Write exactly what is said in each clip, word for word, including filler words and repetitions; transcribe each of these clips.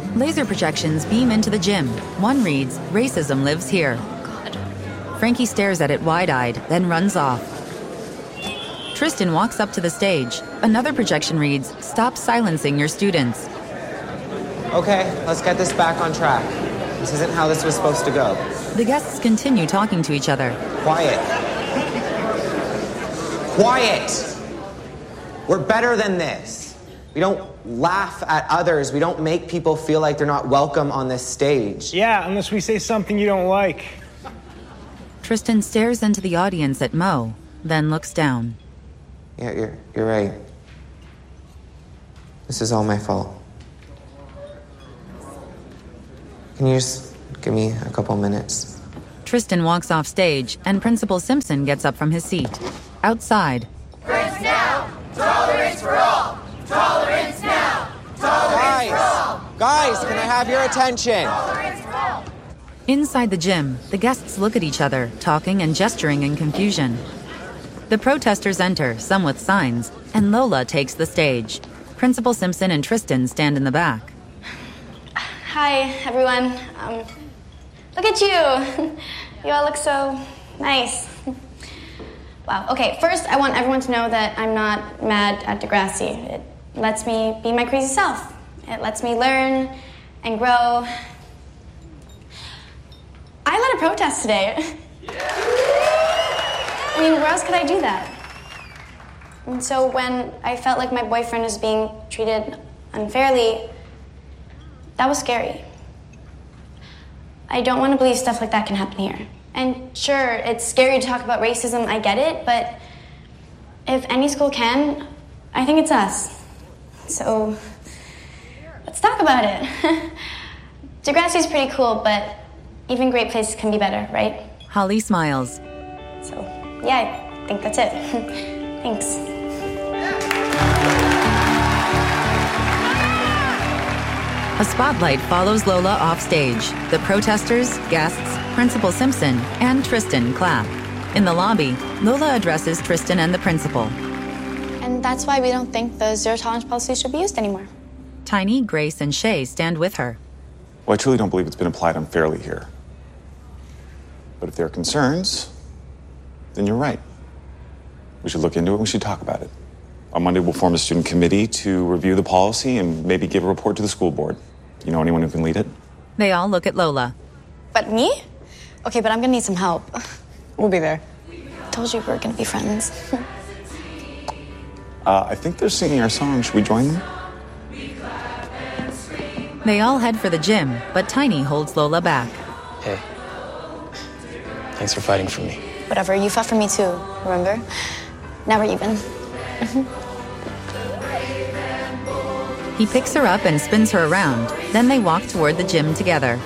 Laser projections beam into the gym. One reads, "Racism lives here." God. Frankie stares at it wide-eyed, then runs off. Tristan walks up to the stage. Another projection reads, "Stop silencing your students." Okay, let's get this back on track. This isn't how this was supposed to go. The guests continue talking to each other. Quiet. Quiet! We're better than this. We don't laugh at others. We don't make people feel like they're not welcome on this stage. Yeah, unless we say something you don't like. Tristan stares into the audience at Mo, then looks down. Yeah, you're, you're right. This is all my fault. Can you just give me a couple minutes? Tristan walks off stage, and Principal Simpson gets up from his seat. Outside. Friends now! Tolerance for all! Tolerance now! Tolerance for all! Guys, can I have your attention? Tolerance for all! Inside the gym, the guests look at each other, talking and gesturing in confusion. The protesters enter, some with signs, and Lola takes the stage. Principal Simpson and Tristan stand in the back. Hi, everyone. Um, look at you. You all look so nice. Wow. Okay, first I want everyone to know that I'm not mad at Degrassi. It lets me be my crazy self. It lets me learn and grow. I led a protest today. I mean, where else could I do that? And so when I felt like my boyfriend was being treated unfairly, that was scary. I don't want to believe stuff like that can happen here. And sure, it's scary to talk about racism, I get it, but if any school can, I think it's us. So, let's talk about it. Degrassi's pretty cool, but even great places can be better, right? Holly smiles. So, yeah, I think that's it. Thanks. A spotlight follows Lola off stage. The protesters, guests, Principal Simpson, and Tristan clap. In the lobby, Lola addresses Tristan and the principal. And that's why we don't think the zero tolerance policy should be used anymore. Tiny, Grace, and Shay stand with her. Well, I truly don't believe it's been applied unfairly here. But if there are concerns, then you're right. We should look into it and we should talk about it. On Monday, we'll form a student committee to review the policy and maybe give a report to the school board. You know anyone who can lead it? They all look at Lola. But me? Okay, but I'm gonna need some help. We'll be there. Told you we were gonna be friends. uh, I think they're singing our song. Should we join them? They all head for the gym, but Tiny holds Lola back. Hey. Thanks for fighting for me. Whatever, you fought for me too, remember? Now we're even. He picks her up and spins her around. Then they walk toward the gym together.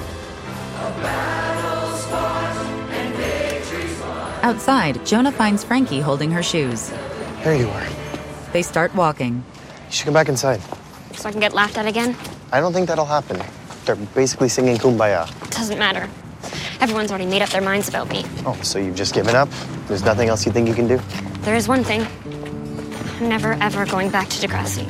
Outside, Jonah finds Frankie holding her shoes. There you are. They start walking. You should come back inside. So I can get laughed at again? I don't think that'll happen. They're basically singing Kumbaya. Doesn't matter. Everyone's already made up their minds about me. Oh, so you've just given up? There's nothing else you think you can do? There is one thing. I'm never, ever going back to Degrassi.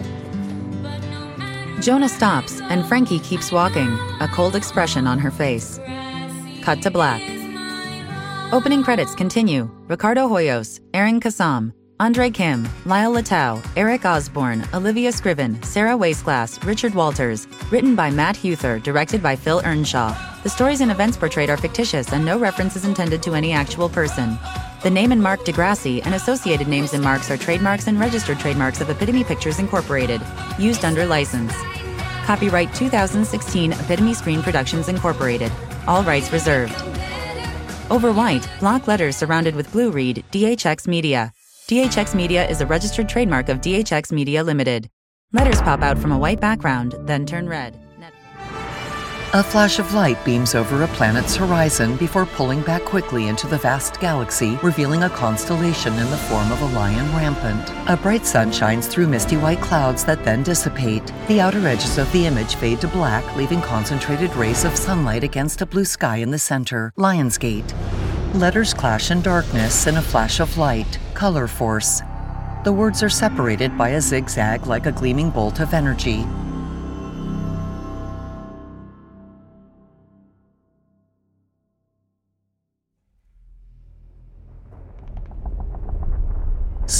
Jonah stops, and Frankie keeps walking, a cold expression on her face. Cut to black. Opening credits continue. Ricardo Hoyos, Aaron Kassam, Andre Kim, Lyle Latau, Eric Osborne, Olivia Scriven, Sarah Wasteglass, Richard Walters. Written by Matt Huther, directed by Phil Earnshaw. The stories and events portrayed are fictitious and no reference is intended to any actual person. The name and mark Degrassi and associated names and marks are trademarks and registered trademarks of Epitome Pictures Incorporated, used under license. Copyright two thousand sixteen Epitome Screen Productions Incorporated. All rights reserved. Over white, block letters surrounded with blue read D H X Media. D H X Media is a registered trademark of D H X Media Limited. Letters pop out from a white background, then turn red. A flash of light beams over a planet's horizon before pulling back quickly into the vast galaxy, revealing a constellation in the form of a lion rampant. A bright sun shines through misty white clouds that then dissipate. The outer edges of the image fade to black, leaving concentrated rays of sunlight against a blue sky in the center. Lionsgate. Letters clash in darkness in a flash of light. Color Force. The words are separated by a zigzag like a gleaming bolt of energy.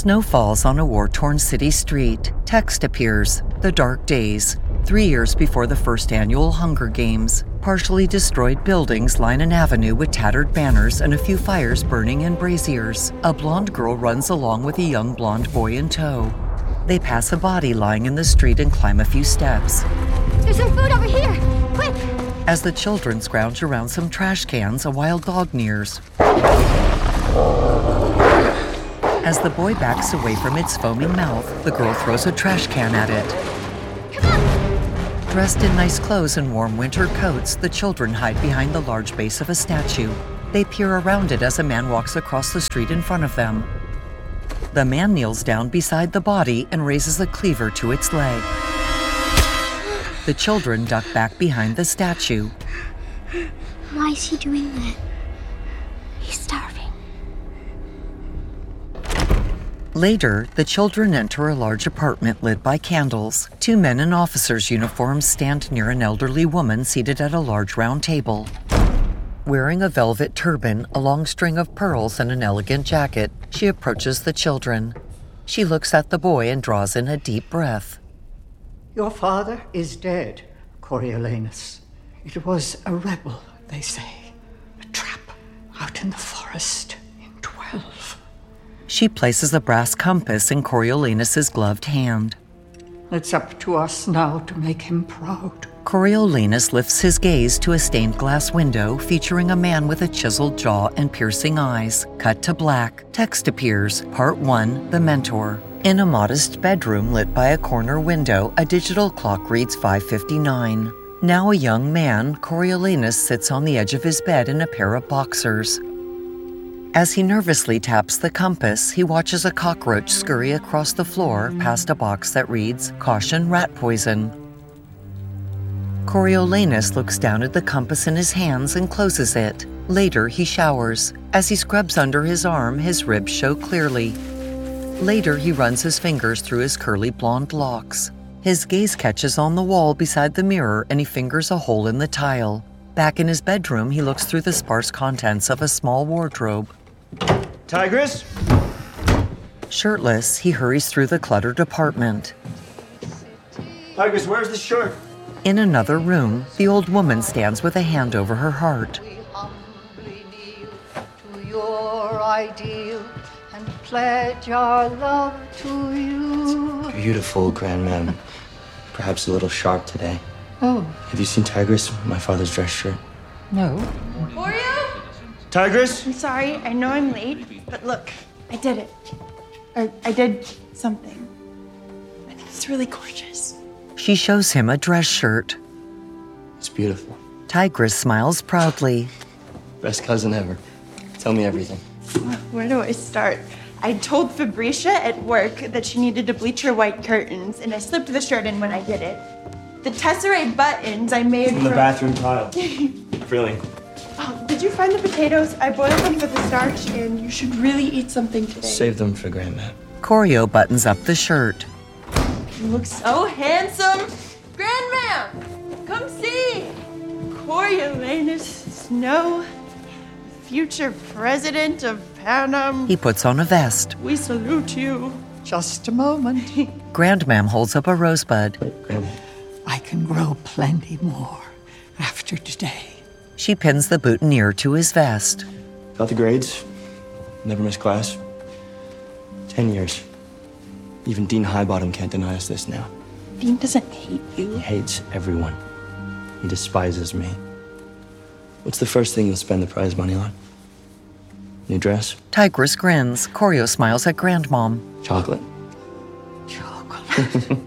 Snow falls on a war-torn city street. Text appears, The Dark Days, three years before the first annual Hunger Games. Partially destroyed buildings line an avenue with tattered banners and a few fires burning in braziers. A blonde girl runs along with a young blonde boy in tow. They pass a body lying in the street and climb a few steps. There's some food over here! Quick! As the children scrounge around some trash cans, a wild dog nears. As the boy backs away from its foaming mouth, the girl throws a trash can at it. Come on! Dressed in nice clothes and warm winter coats, the children hide behind the large base of a statue. They peer around it as a man walks across the street in front of them. The man kneels down beside the body and raises a cleaver to its leg. The children duck back behind the statue. Why is he doing that? He's starving. Later, the children enter a large apartment lit by candles. Two men in officers' uniforms stand near an elderly woman seated at a large round table. Wearing a velvet turban, a long string of pearls, and an elegant jacket, she approaches the children. She looks at the boy and draws in a deep breath. Your father is dead, Coriolanus. It was a rebel, they say. A trap out in the forest in twelve. She places a brass compass in Coriolanus's gloved hand. It's up to us now to make him proud. Coriolanus lifts his gaze to a stained glass window featuring a man with a chiseled jaw and piercing eyes. Cut to black. Text appears. Part one, The Mentor. In a modest bedroom lit by a corner window, a digital clock reads five fifty-nine. Now a young man, Coriolanus sits on the edge of his bed in a pair of boxers. As he nervously taps the compass, he watches a cockroach scurry across the floor past a box that reads, Caution, rat poison. Coriolanus looks down at the compass in his hands and closes it. Later, he showers. As he scrubs under his arm, his ribs show clearly. Later, he runs his fingers through his curly blonde locks. His gaze catches on the wall beside the mirror and he fingers a hole in the tile. Back in his bedroom, he looks through the sparse contents of a small wardrobe. Tigress? Shirtless, he hurries through the cluttered apartment. Tigress, where's the shirt? In another room, the old woman stands with a hand over her heart. To your ideal and pledge our love to you. Beautiful, Grandmam. Perhaps a little sharp today. Oh. Have you seen Tigress, my father's dress shirt? No. Oreo? Tigress? I'm sorry, I know I'm late, but look, I did it. Or I did something. I think it's really gorgeous. She shows him a dress shirt. It's beautiful. Tigress smiles proudly. Best cousin ever. Tell me everything. Where do I start? I told Fabricia at work that she needed to bleach her white curtains, and I slipped the shirt in when I did it. The tesserae buttons I made From the from... bathroom tile. Really? Oh, did you find the potatoes? I boiled them for the starch, and you should really eat something today. Save them for Grandma. Corio buttons up the shirt. You look so handsome. Grandmam, come see. Coriolanus Snow, future president of Panem. He puts on a vest. We salute you. Just a moment. Grandmam holds up a rosebud. Grandma. I can grow plenty more after today. She pins the boutonniere to his vest. Got the grades. Never missed class. Ten years. Even Dean Highbottom can't deny us this now. Dean doesn't hate you. He hates everyone. He despises me. What's the first thing you'll spend the prize money on? New dress? Tigress grins. Corio smiles at Grandmom. Chocolate. Chocolate.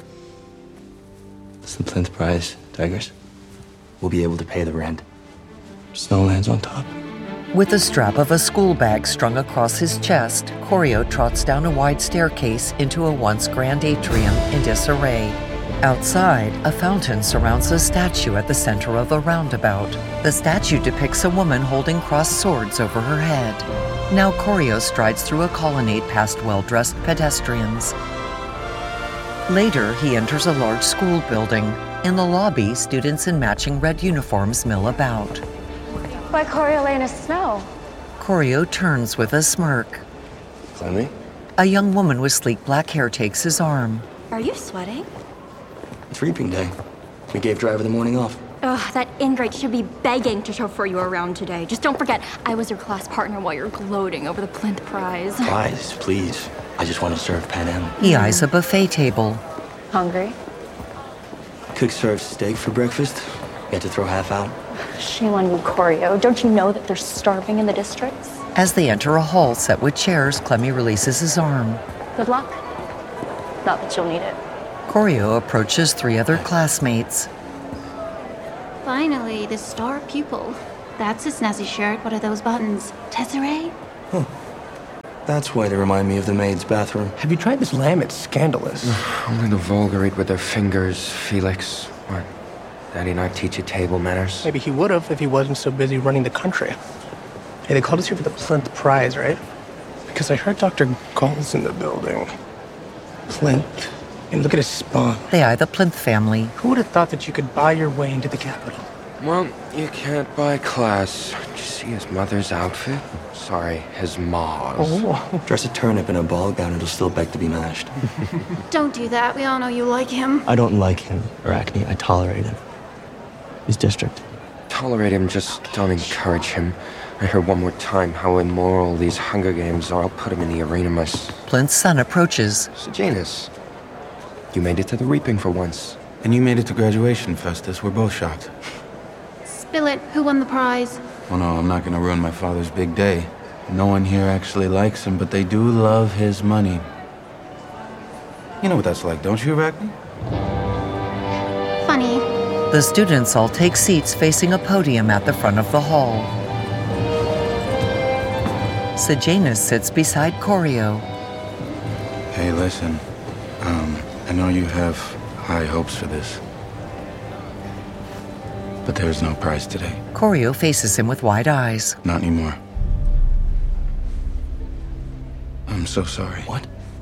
It's the plinth prize, Tigress. We'll be able to pay the rent. Snow lands on top. With the strap of a school bag strung across his chest, Corio trots down a wide staircase into a once grand atrium in disarray. Outside, a fountain surrounds a statue at the center of a roundabout. The statue depicts a woman holding crossed swords over her head. Now Corio strides through a colonnade past well-dressed pedestrians. Later, he enters a large school building. In the lobby, students in matching red uniforms mill about. Why Coriolanus Snow? Corio turns with a smirk. Clemmy? A young woman with sleek black hair takes his arm. Are you sweating? It's reaping day. We gave Driver the morning off. Ugh, that ingrate should be begging to chauffeur you around today. Just don't forget, I was your class partner while you're gloating over the plinth prize. Prize, please. I just want to serve Pan Am. He eyes a buffet table. Hungry? Cook serves steak for breakfast. Get to throw half out. Shame on you, Corio. Don't you know that they're starving in the districts? As they enter a hall set with chairs, Clemmy releases his arm. Good luck. Not that you'll need it. Corio approaches three other classmates. Finally, the star pupil. That's a snazzy shirt. What are those buttons? Tesserae? Huh. That's why they remind me of the maid's bathroom. Have you tried this lamb? It's scandalous. Only the vulgar eat with their fingers, Felix. What? Daddy not teach you table manners? Maybe he would have if he wasn't so busy running the country. Hey, they called us here for the Plinth Prize, right? Because I heard Doctor Gall's in the building. Plinth. And look at his spawn. They eye the Plinth family. Who would have thought that you could buy your way into the Capitol? Well, you can't buy class. Did you see his mother's outfit? Sorry, his ma's. Oh. Dress a turnip in a ball gown, it'll still beg to be mashed. Don't do that. We all know you like him. I don't like him, Arachne. I tolerate him. He's district. Tolerate him, just don't encourage him. I heard one more time how immoral these Hunger Games are. I'll put him in the arena myself. Plinth's son approaches. Sejanus, you made it to the reaping for once. And you made it to graduation, Festus. We're both shocked. Spill it. Who won the prize? Well, no, I'm not gonna ruin my father's big day. No one here actually likes him, but they do love his money. You know what that's like, don't you, Arachne? Funny. The students all take seats facing a podium at the front of the hall. Sejanus sits beside Corio. Hey, listen. Um, I know you have high hopes for this. But there's no prize today. Corio faces him with wide eyes. Not anymore. I'm so sorry. What?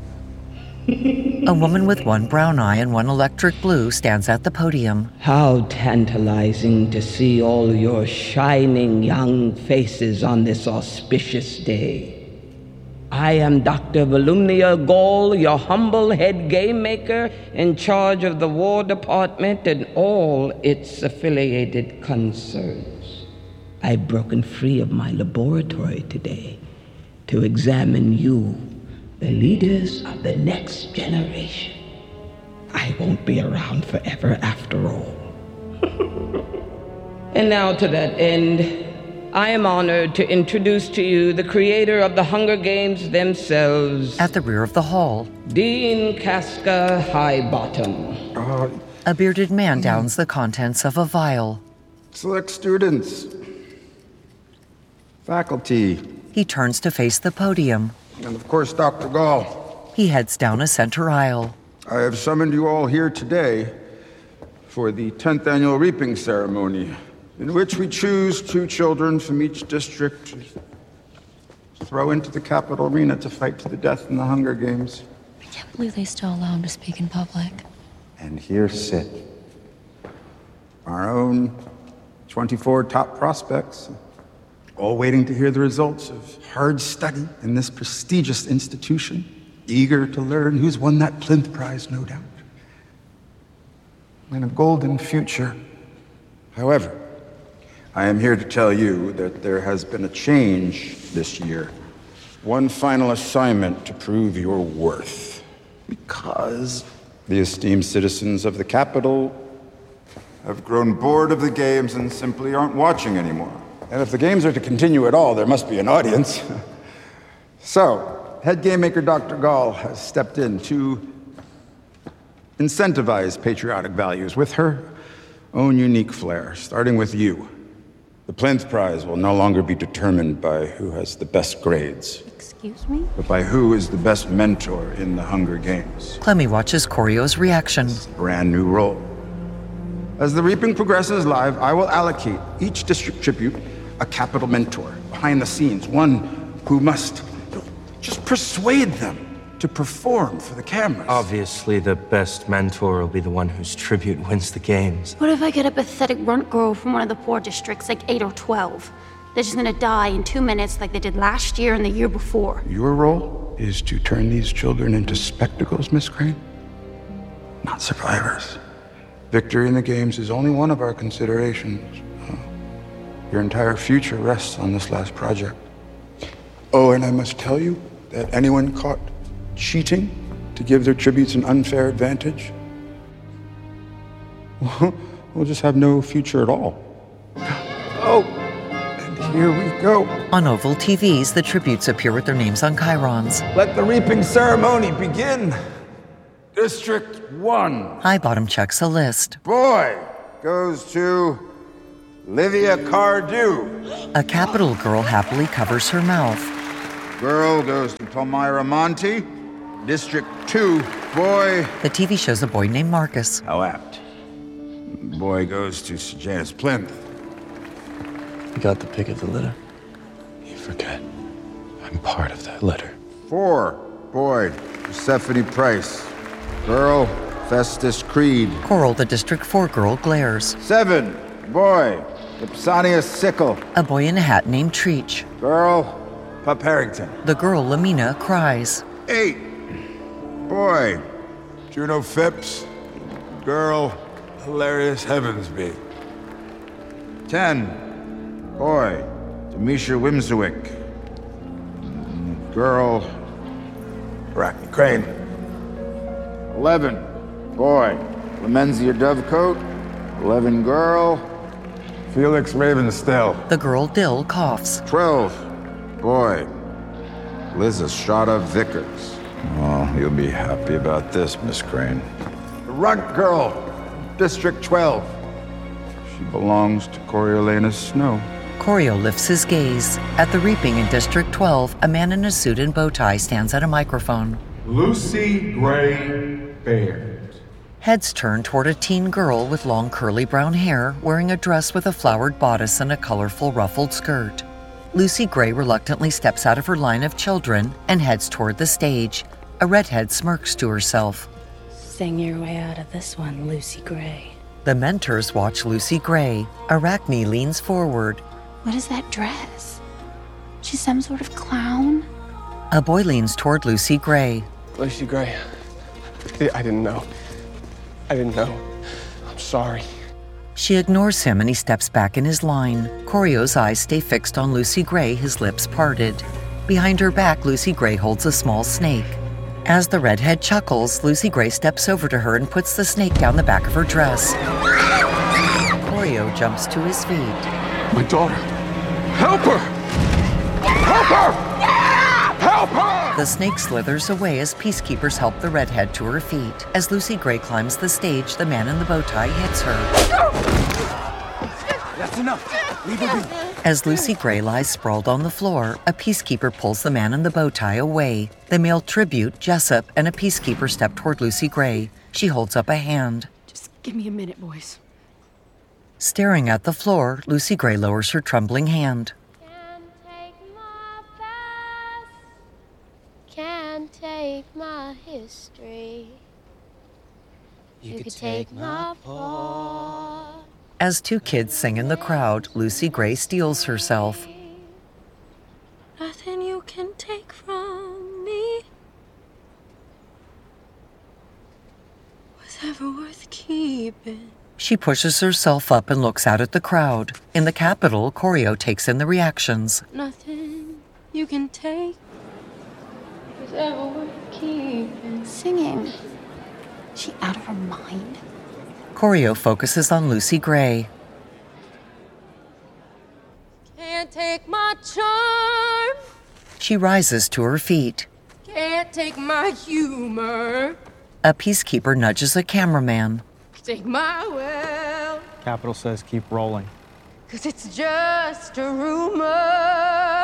A woman with one brown eye and one electric blue stands at the podium. How tantalizing to see all your shining young faces on this auspicious day. I am Doctor Volumnia Gall, your humble head game maker in charge of the War Department and all its affiliated concerns. I've broken free of my laboratory today to examine you, the leaders of the next generation. I won't be around forever after all. And now to that end, I am honored to introduce to you the creator of the Hunger Games themselves. At the rear of the hall, Dean Casca Highbottom. Uh, a bearded man downs the contents of a vial. Select students, faculty, He turns to face the podium. and of course Doctor Gall. He heads down a center aisle. I have summoned you all here today for the tenth annual reaping ceremony, in which we choose two children from each district to throw into the Capitol arena to fight to the death in the Hunger Games. I can't believe they still allow him to speak in public. And here sit our own twenty-four top prospects, all waiting to hear the results of hard study in this prestigious institution, eager to learn who's won that Plinth Prize, no doubt, and a golden future. However, I am here to tell you that there has been a change this year. One final assignment to prove your worth. Because the esteemed citizens of the Capitol have grown bored of the games and simply aren't watching anymore. And if the games are to continue at all, there must be an audience. So, head game maker Doctor Gall has stepped in to incentivize patriotic values with her own unique flair, starting with you. The Plinth Prize will no longer be determined by who has the best grades, Excuse me? but by who is the best mentor in the Hunger Games. Clemmy watches Corio's reaction. Brand new role. As the reaping progresses live, I will allocate each district tribute a capital mentor, behind the scenes, one who must just persuade them to perform for the cameras. Obviously, the best mentor will be the one whose tribute wins the games. What if I get a pathetic runt girl from one of the poor districts, like eight or twelve? They're just gonna die in two minutes like they did last year and the year before. Your role is to turn these children into spectacles, Miss Crane, not survivors. Victory in the games is only one of our considerations. Uh, your entire future rests on this last project. Oh, and I must tell you that anyone caught cheating to give their tributes an unfair advantage, we'll just have no future at all. Oh, and here we go. On Oval T Vs, the tributes appear with their names on chyrons. Let the reaping ceremony begin. District one. Highbottom checks a list. Boy goes to Livia Cardew. A Capital girl happily covers her mouth. Girl goes to Palmyra Monty. District two, boy. The T V shows a boy named Marcus. How apt. Boy goes to Janice Plinth. You got the pick of the litter. You forget. I'm part of that litter. Four, boy, Persephone Price. Girl, Festus Creed. Coral, the District four girl, glares. Seven, boy, Ipsania Sickle. A boy in a hat named Treach. Girl, Pup Harrington. The girl, Lamina, cries. Eight, boy, Juno Phipps. Girl, Hilarious Heavensby. Ten, boy, Demisha Wimswick. Girl, Arachne Crane. Eleven, boy, Lemenzia Dovecote. Eleven, girl, Felix Ravenstill. The girl, Dill, coughs. Twelve, boy, Liz Estrada Vickers. Oh, you'll be happy about this, Miss Crane. The Runt Girl, District twelve. She belongs to Coriolanus Snow. Corio lifts his gaze. At the reaping in District twelve, a man in a suit and bow tie stands at a microphone. Lucy Gray Baird. Heads turn toward a teen girl with long curly brown hair, wearing a dress with a flowered bodice and a colorful ruffled skirt. Lucy Gray reluctantly steps out of her line of children and heads toward the stage. A redhead smirks to herself. Sing your way out of this one, Lucy Gray. The mentors watch Lucy Gray. Arachne leans forward. What is that dress? She's some sort of clown? A boy leans toward Lucy Gray. Lucy Gray, I didn't know. I didn't know. I'm sorry. She ignores him and he steps back in his line. Corio's eyes stay fixed on Lucy Gray, his lips parted. Behind her back, Lucy Gray holds a small snake. As the redhead chuckles, Lucy Gray steps over to her and puts the snake down the back of her dress. Corio jumps to his feet. My daughter. Help her! Help her! Help her! The snake slithers away as peacekeepers help the redhead to her feet. As Lucy Gray climbs the stage, the man in the bow tie hits her. That's enough. Leave her be. As Lucy Gray lies sprawled on the floor, a peacekeeper pulls the man in the bow tie away. The male tribute, Jessup, and a peacekeeper step toward Lucy Gray. She holds up a hand. Just give me a minute, boys. Staring at the floor, Lucy Gray lowers her trembling hand. Can't take my history. You, you could take, take my part. As two kids sing in the crowd, Lucy Gray steels herself. Nothing you can take from me was ever worth keeping. She pushes herself up and looks out at the crowd. In the Capitol, Corio takes in the reactions. Nothing you can take was ever worth keeping. Singing. Is she out of her mind? Corio focuses on Lucy Gray. Can't take my charm. She rises to her feet. Can't take my humor. A peacekeeper nudges a cameraman. Take my will. Capitol says keep rolling. Cause it's just a rumor.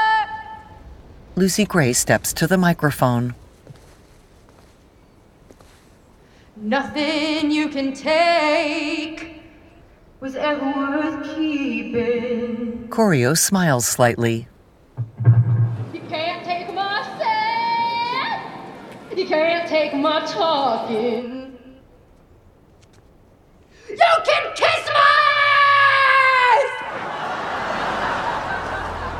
Lucy Gray steps to the microphone. Nothing you can take was ever worth keeping. Corio smiles slightly. You can't take my sad. You can't take my talking. You can kiss my ass!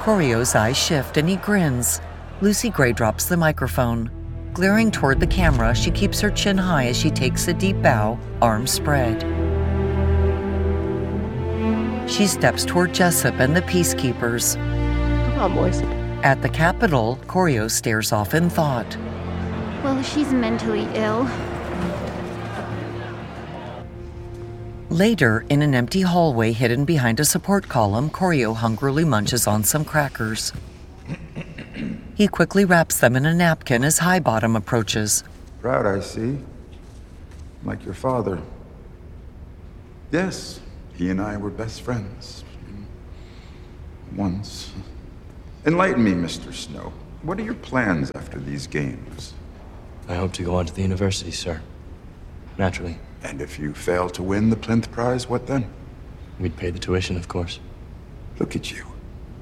Koryo's eyes shift and he grins. Lucy Gray drops the microphone. Glaring toward the camera, she keeps her chin high as she takes a deep bow, arms spread. She steps toward Jessup and the Peacekeepers. Come on, boys. At the Capitol, Koryo stares off in thought. Well, she's mentally ill. Later, in an empty hallway hidden behind a support column, Koryo hungrily munches on some crackers. He quickly wraps them in a napkin as Highbottom approaches. Proud, I see. Like your father. Yes, he and I were best friends. Once. Enlighten me, Mister Snow. What are your plans after these games? I hope to go on to the university, sir. Naturally. And if you fail to win the Plinth Prize, what then? We'd pay the tuition, of course. Look at you.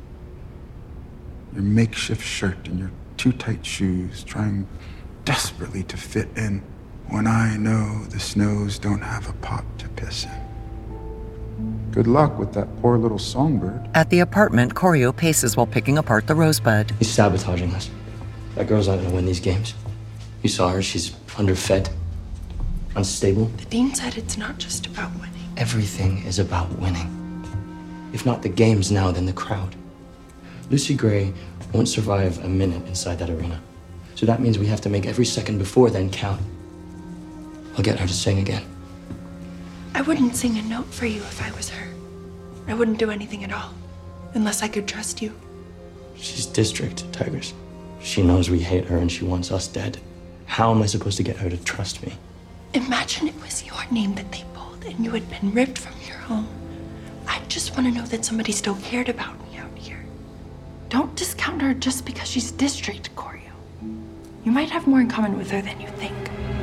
Your makeshift shirt and your too tight shoes, trying desperately to fit in, when I know the Snows don't have a pot to piss in. Good luck with that poor little songbird. At the apartment, Koryo paces while picking apart the rosebud. He's sabotaging us. That girl's not gonna win these games. You saw her, she's underfed, unstable. The dean said it's not just about winning. Everything is about winning. If not the games now, then the crowd. Lucy Gray won't survive a minute inside that arena. So that means we have to make every second before then count. I'll get her to sing again. I wouldn't sing a note for you if I was her. I wouldn't do anything at all, unless I could trust you. She's district, Tigers. She knows we hate her and she wants us dead. How am I supposed to get her to trust me? Imagine it was your name that they pulled and you had been ripped from your home. I just want to know that somebody still cared about me out here. Don't discount her just because she's district, Koryo. You might have more in common with her than you think.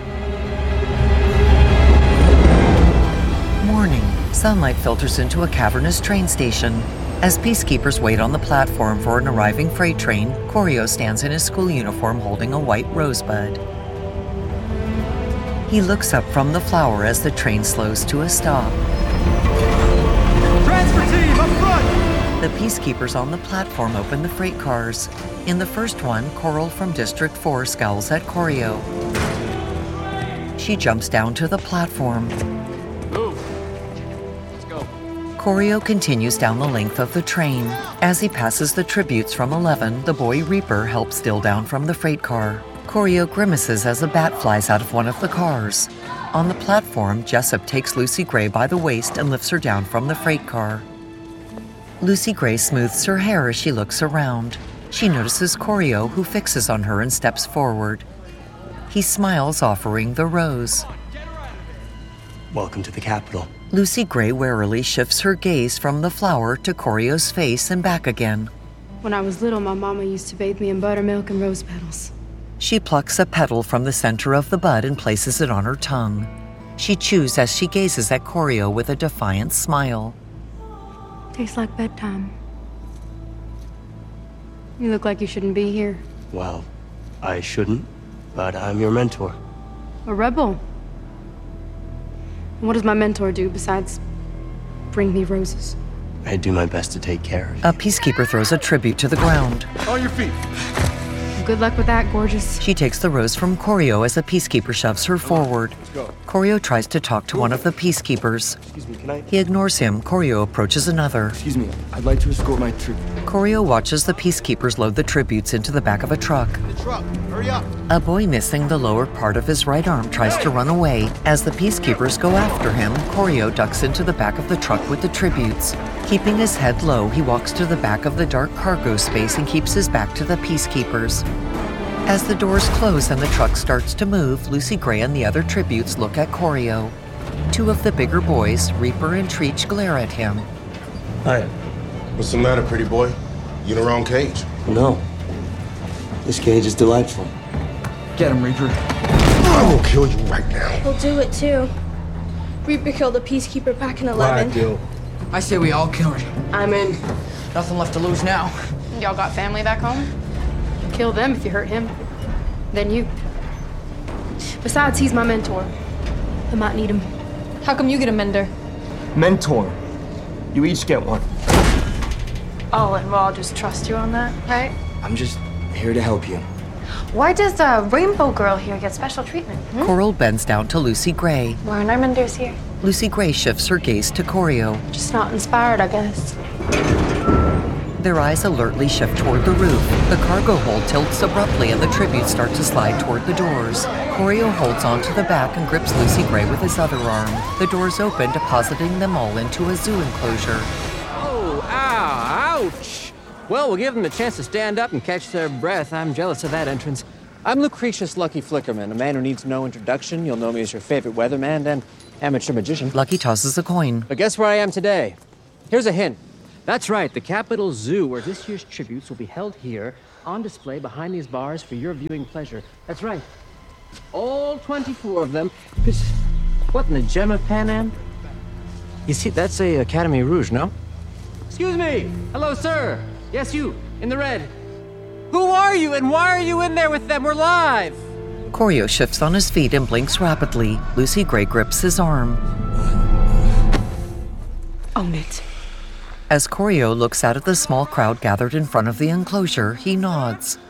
Morning. Sunlight filters into a cavernous train station. As peacekeepers wait on the platform for an arriving freight train, Koryo stands in his school uniform holding a white rosebud. He looks up from the flower as the train slows to a stop. Transfer team, up front! The peacekeepers on the platform open the freight cars. In the first one, Coral from District four scowls at Koryo. She jumps down to the platform. Move. Let's go. Koryo continues down the length of the train. As he passes the tributes from eleven, the boy Reaper helps Still down from the freight car. Koryo grimaces as a bat flies out of one of the cars. On the platform, Jessup takes Lucy Gray by the waist and lifts her down from the freight car. Lucy Gray smooths her hair as she looks around. She notices Koryo, who fixes on her and steps forward. He smiles, offering the rose. Welcome to the Capitol. Lucy Gray warily shifts her gaze from the flower to Koryo's face and back again. When I was little, my mama used to bathe me in buttermilk and rose petals. She plucks a petal from the center of the bud and places it on her tongue. She chews as she gazes at Koryo with a defiant smile. Tastes like bedtime. You look like you shouldn't be here. Well, I shouldn't, but I'm your mentor. A rebel. What does my mentor do besides bring me roses? I do my best to take care of you. A peacekeeper throws a tribute to the ground. On your feet. Good luck with that, gorgeous. She takes the rose from Koryo as a peacekeeper shoves her forward. Koryo tries to talk to one of the peacekeepers. Excuse me, can I? He ignores him. Koryo approaches another. Excuse me, I'd like to escort my tribute. Koryo watches the peacekeepers load the tributes into the back of a truck. The truck, hurry up. A boy missing the lower part of his right arm tries to run away. As the peacekeepers go after him, Koryo ducks into the back of the truck with the tributes. Keeping his head low, he walks to the back of the dark cargo space and keeps his back to the peacekeepers. As the doors close and the truck starts to move, Lucy Gray and the other tributes look at Koryo. Two of the bigger boys, Reaper and Treach, glare at him. Hi. What's the matter, pretty boy? You in the wrong cage? No. This cage is delightful. Get him, Reaper. I will kill you right now. We'll do it too. Reaper killed a peacekeeper back in eleven. deal. I say we all kill her. I'm in. Nothing left to lose now. Y'all got family back home? Kill them if you hurt him. Then you. Besides, he's my mentor. I might need him. How come you get a mentor? Mentor. You each get one. Oh, and we'll all just trust you on that, right? I'm just here to help you. Why does the rainbow girl here get special treatment? Hmm? Coral bends down to Lucy Gray. Warren Armander's here. Lucy Gray shifts her gaze to Corio. Just not inspired, I guess. Their eyes alertly shift toward the roof. The cargo hold tilts abruptly and the tributes start to slide toward the doors. Corio holds onto the back and grips Lucy Gray with his other arm. The doors open, depositing them all into a zoo enclosure. Oh, ow, ouch! Well, we'll give them a chance to stand up and catch their breath. I'm jealous of that entrance. I'm Lucretius Lucky Flickerman, a man who needs no introduction. You'll know me as your favorite weatherman and amateur magician. Lucky tosses a coin. But guess where I am today? Here's a hint. That's right, the Capitol Zoo, where this year's tributes will be held here, on display behind these bars for your viewing pleasure. That's right. All twenty-four of them. What in the gem of Pan Am? You see, that's a Academy Rouge, no? Excuse me! Hello, sir! Yes, you, in the red. Who are you, and why are you in there with them? We're live! Corio shifts on his feet and blinks rapidly. Lucy Gray grips his arm. Own it. As Corio looks out at the small crowd gathered in front of the enclosure, he nods.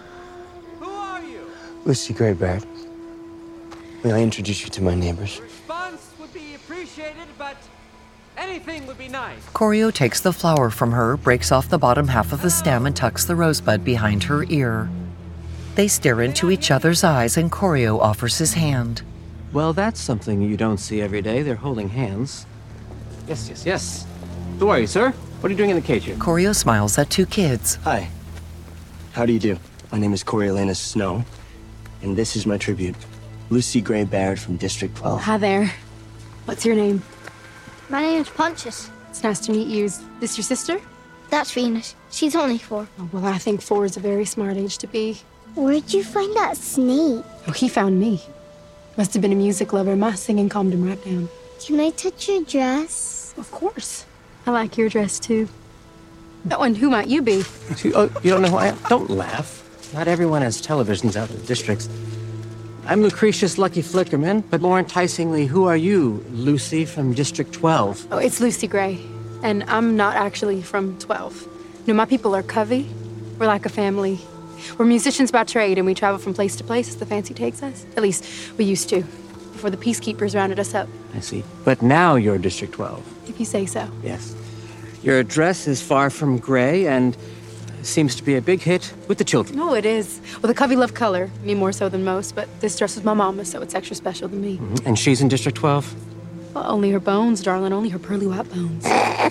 Lucy Gray Baird. May I introduce you to my neighbors? Response would be appreciated, but anything would be nice. Corio takes the flower from her, breaks off the bottom half of the stem, and tucks the rosebud behind her ear. They stare into each other's eyes, and Corio offers his hand. Well, that's something you don't see every day. They're holding hands. Yes, yes, yes. Don't worry, sir. What are you doing in the cage here? Corio smiles at two kids. Hi. How do you do? My name is Coriolanus Snow, and this is my tribute. Lucy Gray Baird from District twelve. Hi there. What's your name? My name is Pontius. It's nice to meet you. Is this your sister? That's Venus. She's only four. Oh, well, I think four is a very smart age to be. Where'd you find that snake? Oh, he found me. Must have been a music lover. My singing calmed him right down. Can I touch your dress? Of course. I like your dress, too. Oh, and who might you be? Oh, you don't know who I am? Don't laugh. Not everyone has televisions out in the districts. I'm Lucretius Lucky Flickerman, but more enticingly, who are you, Lucy from District twelve? Oh, it's Lucy Gray, and I'm not actually from twelve. No, my people are Covey. We're like a family. We're musicians by trade, and we travel from place to place as the fancy takes us. At least, we used to, before the peacekeepers rounded us up. I see. But now you're District twelve. If you say so. Yes. Your dress is far from gray, and seems to be a big hit with the children. Oh, it is. Well, the Covey love color, me more so than most, but this dress was my mama's, so it's extra special to me. Mm-hmm. And she's in District twelve? Well, only her bones, darling, only her pearly white bones.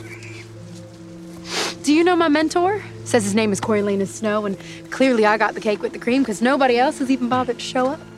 Do you know my mentor? Says his name is Coriolanus Snow, and clearly I got the cake with the cream because nobody else has even bothered to show up.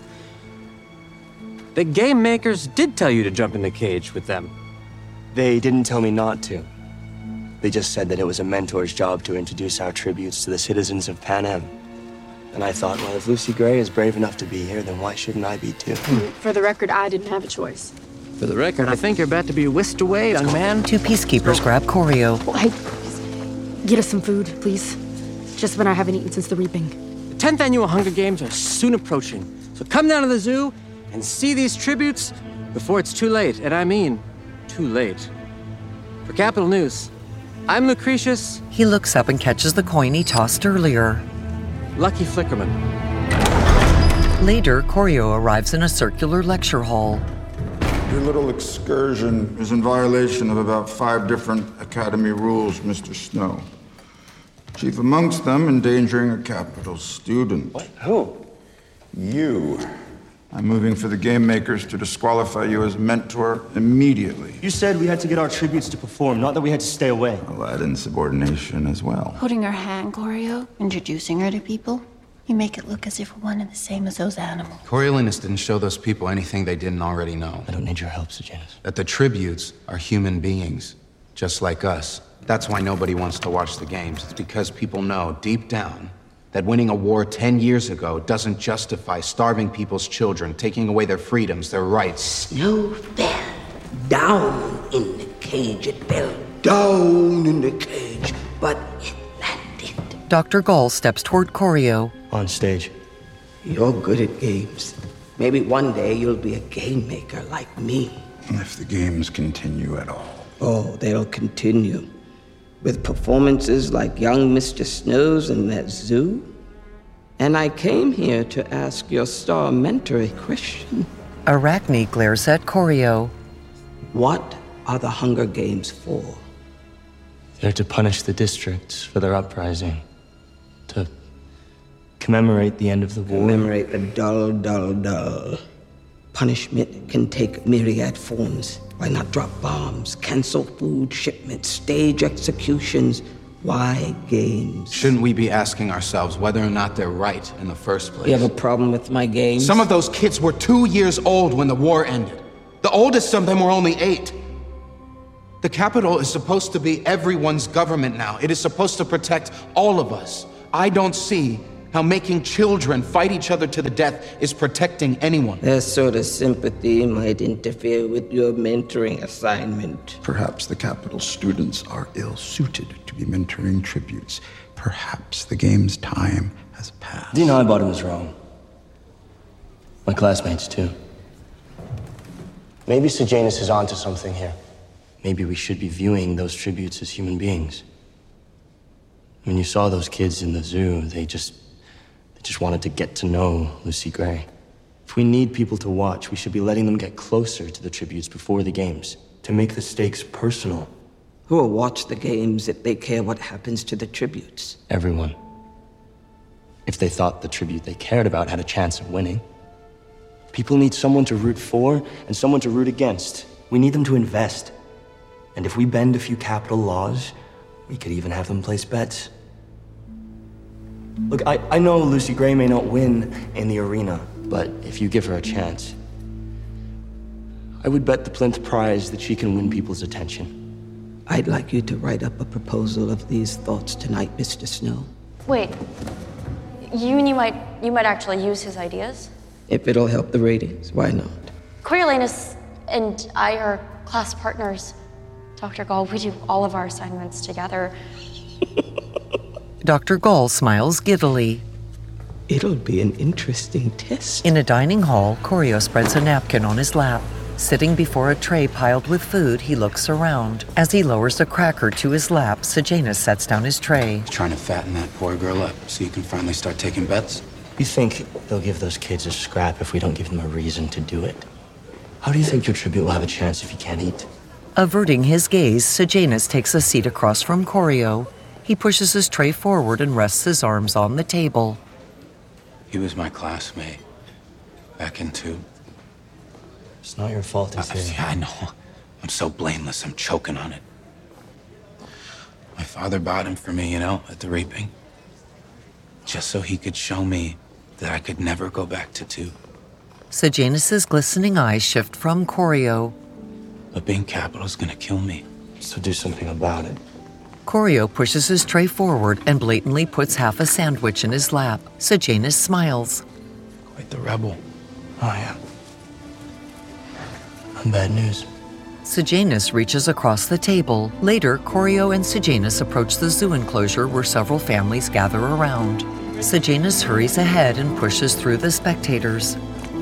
The game makers did tell you to jump in the cage with them. They didn't tell me not to. They just said that it was a mentor's job to introduce our tributes to the citizens of Pan Am. And I thought, well, if Lucy Gray is brave enough to be here, then why shouldn't I be too? For the record, I didn't have a choice. For the record, I think you're about to be whisked away, young man. Two peacekeepers grab Corio. Well, hey, get us some food, please. Just when I haven't eaten since the reaping. The tenth Annual Hunger Games are soon approaching. So come down to the zoo and see these tributes before it's too late. And I mean, too late. For Capital News, I'm Lucretius. He looks up and catches the coin he tossed earlier. Lucky Flickerman. Later, Corio arrives in a circular lecture hall. Your little excursion is in violation of about five different Academy rules, Mister Snow. Chief amongst them, endangering a Capitol student. What? Who? You. I'm moving for the game makers to disqualify you as mentor immediately. You said we had to get our tributes to perform, not that we had to stay away. Well, that insubordination as well. Holding her hand, Corio, introducing her to people. You make it look as if we're one and the same as those animals. Coriolanus didn't show those people anything they didn't already know. I don't need your help, Sejanus. That the tributes are human beings, just like us. That's why nobody wants to watch the games. It's because people know, deep down, that winning a war ten years ago doesn't justify starving people's children, taking away their freedoms, their rights. Snow fell down in the cage. It fell down in the cage, but it landed. Doctor Gall steps toward Corio. On stage. You're good at games. Maybe one day you'll be a game maker like me. If the games continue at all. Oh, they'll continue. with performances like young Mister Snow's in that zoo. And I came here to ask your star mentor a question. Arachne glares at Choreo. What are the Hunger Games for? They're to punish the districts for their uprising. To commemorate the end of the war. Commemorate the dull, dull, dull. Punishment can take myriad forms. Why not drop bombs, cancel food shipments, stage executions? Why games? Shouldn't we be asking ourselves whether or not they're right in the first place? You have a problem with my games? Some of those kids were two years old when the war ended. The oldest of them were only eight. The Capitol is supposed to be everyone's government now. It is supposed to protect all of us. I don't see how making children fight each other to the death is protecting anyone. That sort of sympathy might interfere with your mentoring assignment. Perhaps the Capitol students are ill-suited to be mentoring tributes. Perhaps the game's time has passed. Dean Highbottom is wrong. My classmates, too. Maybe Sejanus is onto something here. Maybe we should be viewing those tributes as human beings. When you saw those kids in the zoo, they just... they just wanted to get to know Lucy Gray. If we need people to watch, we should be letting them get closer to the tributes before the games, to make the stakes personal. Who will watch the games if they care what happens to the tributes? Everyone. If they thought the tribute they cared about had a chance of winning. People need someone to root for and someone to root against. We need them to invest. And if we bend a few Capitol laws, we could even have them place bets. Look, I, I know Lucy Gray may not win in the arena, but if you give her a chance, I would bet the Plinth Prize that she can win people's attention. I'd like you to write up a proposal of these thoughts tonight, Mister Snow. Wait, you and you might you might actually use his ideas? If it'll help the ratings, why not? Coriolanus and I are class partners. Doctor Gall, we do all of our assignments together. Doctor Gall smiles giddily. It'll be an interesting test. In a dining hall, Choreo spreads a napkin on his lap. Sitting before a tray piled with food, he looks around. As he lowers a cracker to his lap, Sejanus sets down his tray. Trying to fatten that poor girl up so you can finally start taking bets? You think they'll give those kids a scrap if we don't give them a reason to do it? How do you think your tribute will have a chance if you can't eat? Averting his gaze, Sejanus takes a seat across from Choreo. He pushes his tray forward and rests his arms on the table. He was my classmate back in two. It's not your fault he's uh, here. Yeah, I know. I'm so blameless, I'm choking on it. My father bought him for me, you know, at the reaping. Just so he could show me that I could never go back to two. Sejanus's glistening eyes shift from Choreo. But being Capitol's gonna kill me. So do something about it. Choreo pushes his tray forward and blatantly puts half a sandwich in his lap. Sejanus smiles. Quite the rebel. Oh, yeah. Bad news. Sejanus reaches across the table. Later, Choreo and Sejanus approach the zoo enclosure where several families gather around. Sejanus hurries ahead and pushes through the spectators.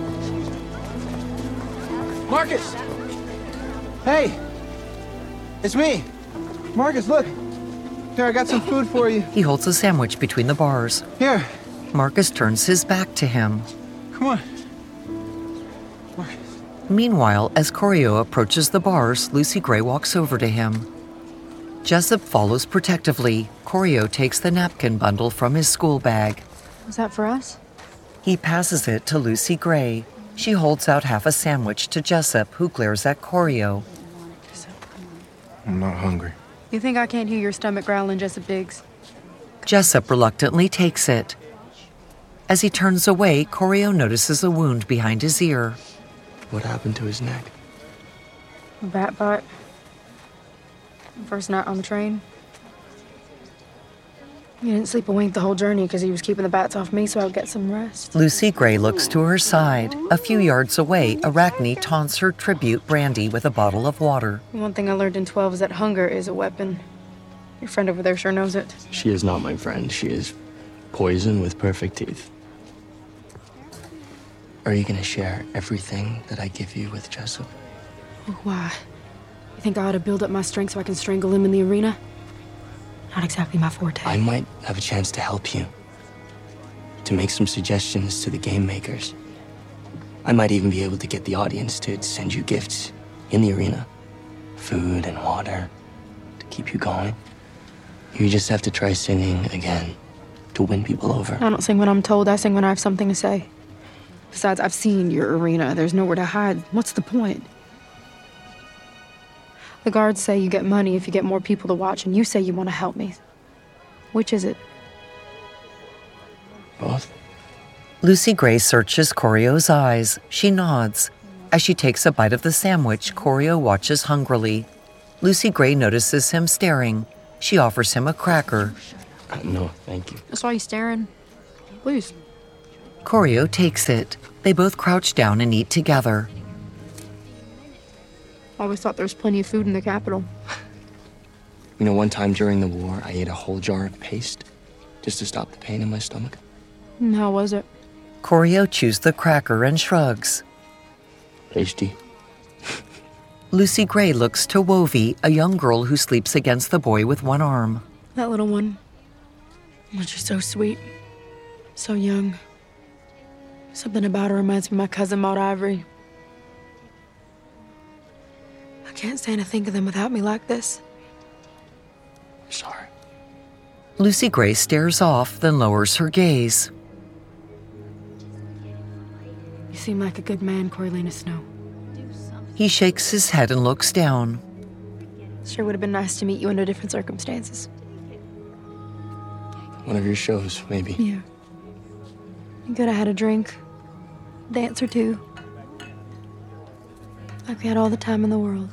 Marcus! Hey! It's me! Marcus, look! Here, I got some food for you. He holds a sandwich between the bars. Here. Marcus turns his back to him. Come on. Meanwhile, as Choreo approaches the bars, Lucy Gray walks over to him. Jessup follows protectively. Choreo takes the napkin bundle from his school bag. Was that for us? He passes it to Lucy Gray. She holds out half a sandwich to Jessup, who glares at Choreo. I'm not hungry. You think I can't hear your stomach growling, Jessup Diggs? Jessup reluctantly takes it. As he turns away, Choreo notices a wound behind his ear. What happened to his neck? A bat bite. First night on the train. He didn't sleep a wink the whole journey because he was keeping the bats off me so I would get some rest. Lucy Gray looks to her side. A few yards away, Arachne taunts her tribute Brandy with a bottle of water. One thing I learned in twelve is that hunger is a weapon. Your friend over there sure knows it. She is not my friend. She is poison with perfect teeth. Are you gonna share everything that I give you with Jessup? Oh, why? You think I ought to build up my strength so I can strangle him in the arena? Not exactly my forte. I might have a chance to help you. To make some suggestions to the game makers. I might even be able to get the audience to send you gifts in the arena. Food and water to keep you going. You just have to try singing again to win people over. I don't sing when I'm told. I sing when I have something to say. Besides, I've seen your arena. There's nowhere to hide. What's the point? The guards say you get money if you get more people to watch, and you say you want to help me. Which is it? Both. Lucy Gray searches Corio's eyes. She nods. As she takes a bite of the sandwich, Corio watches hungrily. Lucy Gray notices him staring. She offers him a cracker. Uh, no, thank you. I saw you staring. Please. Corio takes it. They both crouch down and eat together. I always thought there was plenty of food in the Capitol. You know, one time during the war, I ate a whole jar of paste just to stop the pain in my stomach. And how was it? Corio chews the cracker and shrugs. Tasty. Lucy Gray looks to Wovie, a young girl who sleeps against the boy with one arm. That little one. She's so sweet. So young. Something about her reminds me of my cousin Maud Ivory. I can't stand to think of them without me like this. Sorry. Lucy Gray stares off, then lowers her gaze. You seem like a good man, Coriolanus Snow. He shakes his head and looks down. Sure would have been nice to meet you under different circumstances. One of your shows, maybe. Yeah. You could have had a drink, dance or two. Like we had all the time in the world.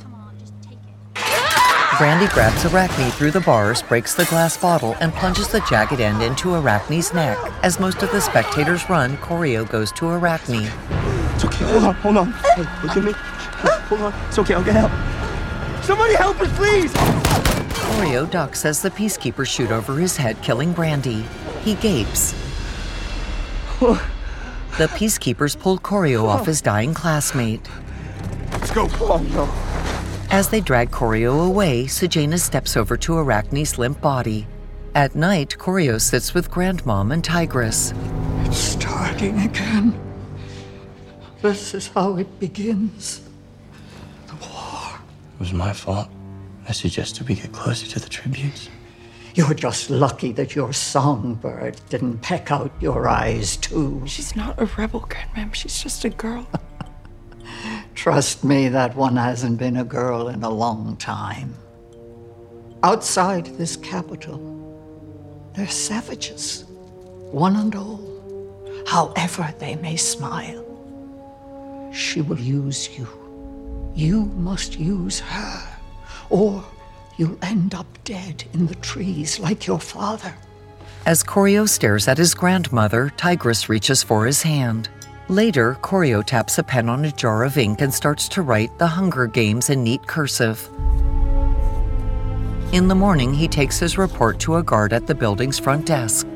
Brandy grabs Arachne through the bars, breaks the glass bottle, and plunges the jagged end into Arachne's neck. As most of the spectators run, Corio goes to Arachne. It's okay, hold on, hold on. Hey, look at me. Hold on, it's okay, I'll get help. Somebody help us, please! Corio ducks as the peacekeepers shoot over his head, killing Brandy. He gapes. The peacekeepers pull Corio off his dying classmate. Let's go. Oh, no. As they drag Corio away, Sejanus steps over to Arachne's limp body. At night, Corio sits with Grandmom and Tigris. It's starting again. This is how it begins. It was my fault. I suggested we get closer to the tributes. You're just lucky that your songbird didn't peck out your eyes, too. She's not a rebel, Grandmam. She's just a girl. Trust me, that one hasn't been a girl in a long time. Outside this capital, they're savages, one and all. However they may smile, she will use you. You must use her, or you'll end up dead in the trees like your father. As Corio stares at his grandmother, Tigris reaches for his hand. Later, Corio taps a pen on a jar of ink and starts to write The Hunger Games in neat cursive. In the morning, he takes his report to a guard at the building's front desk.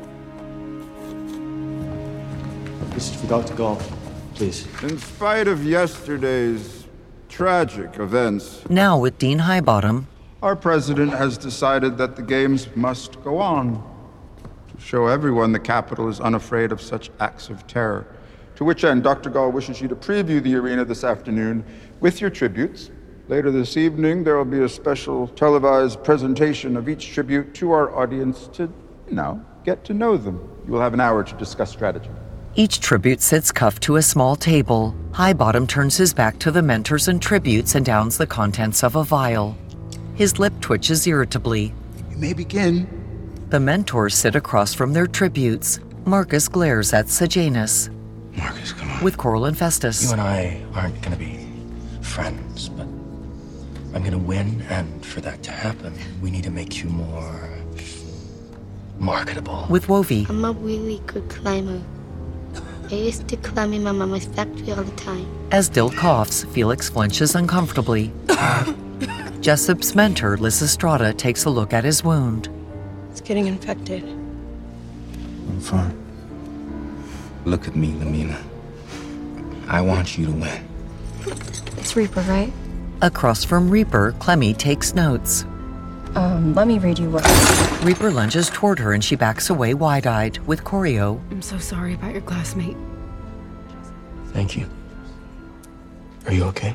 This is for Doctor Gall, please. In spite of yesterday's tragic events, Now with Dean Highbottom, our president has decided that the games must go on to show everyone the capital is unafraid of such acts of terror. To which end, Doctor Gall wishes you to preview the arena this afternoon with your tributes. Later this evening, there will be a special televised presentation of each tribute to our audience to, you know, get to know them. You will have an hour to discuss strategy. each tribute sits cuffed to a small table. Highbottom turns his back to the mentors and tributes and downs the contents of a vial. His lip twitches irritably. You may begin. The mentors sit across from their tributes. Marcus glares at Sejanus. Marcus, come on. With Coral and Festus. You and I aren't gonna be friends, but I'm gonna win, and for that to happen, we need to make you more marketable. With Wovie. I'm a really good climber. I used to climb in my mama's factory all the time. As Dill coughs, Felix flinches uncomfortably. Jessup's mentor, Lysistrata, takes a look at his wound. It's getting infected. I'm fine. Look at me, Lamina. I want you to win. It's Reaper, right? Across from Reaper, Clemmy takes notes. Um, let me read you what. Reaper lunges toward her and she backs away wide-eyed, with Choreo. I'm so sorry about your classmate. Thank you. Are you okay?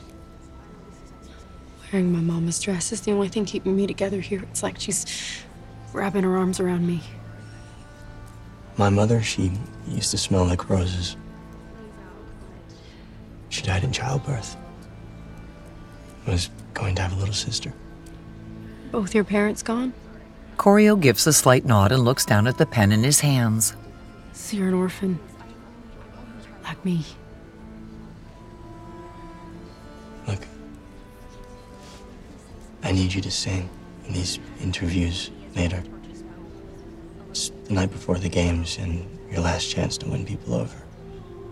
Wearing my mama's dress is the only thing keeping me together here. It's like she's wrapping her arms around me. My mother, she used to smell like roses. She died in childbirth. Was going to have a little sister. Both your parents gone? Choreo gives a slight nod and looks down at the pen in his hands. So you're an orphan. Like me. Look, I need you to sing in these interviews later. It's the night before the games and your last chance to win people over.